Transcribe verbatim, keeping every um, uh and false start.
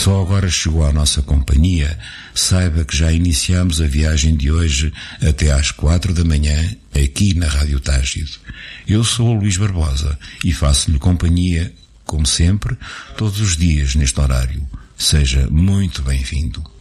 só agora chegou à nossa companhia, saiba que já iniciamos a viagem de hoje até às quatro da manhã, aqui na Rádio Tágido. Eu sou o Luís Barbosa e faço-lhe companhia, como sempre, todos os dias neste horário. Seja muito bem-vindo.